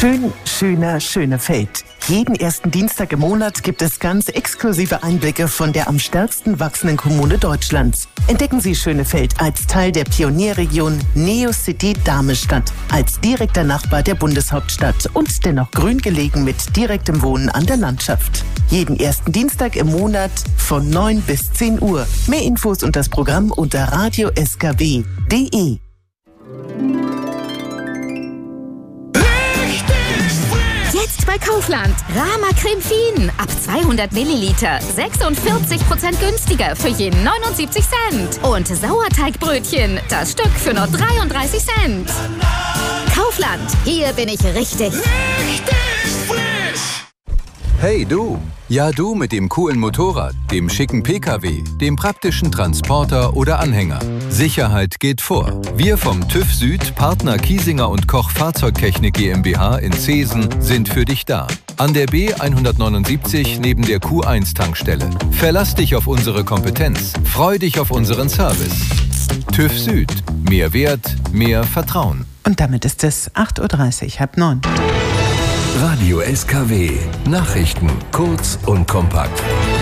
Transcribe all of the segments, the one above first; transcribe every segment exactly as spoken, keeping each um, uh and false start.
Schön, schöner, Schönefeld. Jeden ersten Dienstag im Monat gibt es ganz exklusive Einblicke von der am stärksten wachsenden Kommune Deutschlands. Entdecken Sie Schönefeld als Teil der Pionierregion Neocity Darmestadt, als direkter Nachbar der Bundeshauptstadt und dennoch grün gelegen mit direktem Wohnen an der Landschaft. Jeden ersten Dienstag im Monat von neun bis zehn Uhr. Mehr Infos und das Programm unter radio s k w punkt d e. Jetzt bei Kaufland. Rama Creme Fien. Ab zweihundert Milliliter. sechsundvierzig Prozent günstiger für jeden neunundsiebzig Cent. Und Sauerteigbrötchen. Das Stück für nur dreiunddreißig Cent. Kaufland. Hier bin ich richtig. Richtig frisch. Hey du! Ja du mit dem coolen Motorrad, dem schicken P K W, dem praktischen Transporter oder Anhänger. Sicherheit geht vor. Wir vom TÜV Süd, Partner Kiesinger und Koch Fahrzeugtechnik GmbH in Zeesen sind für dich da. An der B hundertneunundsiebzig neben der Q eins Tankstelle. Verlass dich auf unsere Kompetenz. Freu dich auf unseren Service. TÜV Süd. Mehr Wert, mehr Vertrauen. Und damit ist es acht Uhr dreißig, halb neun. Radio S K W. Nachrichten kurz und kompakt.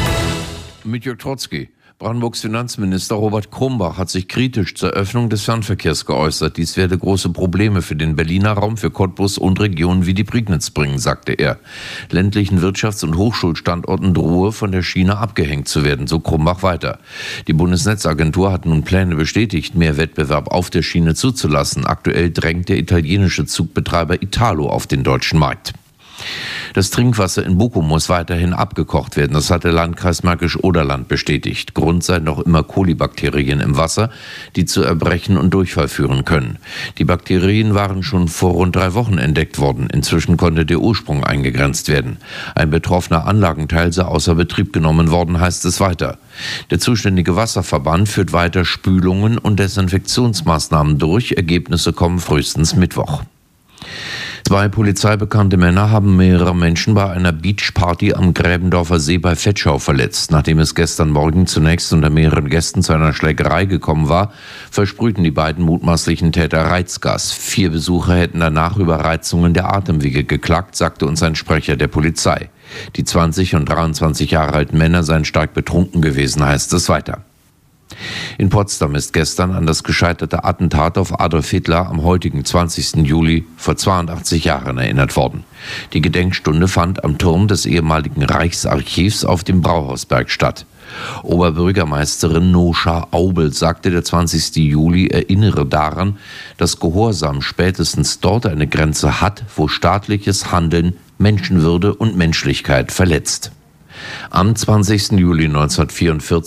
Mit Jörg Trotzki. Brandenburgs Finanzminister Robert Krumbach hat sich kritisch zur Öffnung des Fernverkehrs geäußert. Dies werde große Probleme für den Berliner Raum, für Cottbus und Regionen wie die Prignitz bringen, sagte er. Ländlichen Wirtschafts- und Hochschulstandorten drohe von der Schiene abgehängt zu werden, so Krumbach weiter. Die Bundesnetzagentur hat nun Pläne bestätigt, mehr Wettbewerb auf der Schiene zuzulassen. Aktuell drängt der italienische Zugbetreiber Italo auf den deutschen Markt. Das Trinkwasser in Bochum muss weiterhin abgekocht werden. Das hat der Landkreis Märkisch-Oderland bestätigt. Grund seien noch immer Kolibakterien im Wasser, die zu Erbrechen und Durchfall führen können. Die Bakterien waren schon vor rund drei Wochen entdeckt worden. Inzwischen konnte der Ursprung eingegrenzt werden. Ein betroffener Anlagenteil sei außer Betrieb genommen worden, heißt es weiter. Der zuständige Wasserverband führt weiter Spülungen und Desinfektionsmaßnahmen durch. Ergebnisse kommen frühestens Mittwoch. Zwei polizeibekannte Männer haben mehrere Menschen bei einer Beachparty am Gräbendorfer See bei Vetschau verletzt. Nachdem es gestern Morgen zunächst unter mehreren Gästen zu einer Schlägerei gekommen war, versprühten die beiden mutmaßlichen Täter Reizgas. Vier Besucher hätten danach über Reizungen der Atemwege geklagt, sagte uns ein Sprecher der Polizei. Die zwanzig und dreiundzwanzig Jahre alten Männer seien stark betrunken gewesen, heißt es weiter. In Potsdam ist gestern an das gescheiterte Attentat auf Adolf Hitler am heutigen zwanzigsten Juli vor zweiundachtzig Jahren erinnert worden. Die Gedenkstunde fand am Turm des ehemaligen Reichsarchivs auf dem Brauhausberg statt. Oberbürgermeisterin Noscha Aubel sagte, der zwanzigsten Juli erinnere daran, dass Gehorsam spätestens dort eine Grenze hat, wo staatliches Handeln Menschenwürde und Menschlichkeit verletzt. Am zwanzigsten Juli neunzehnhundertvierundvierzig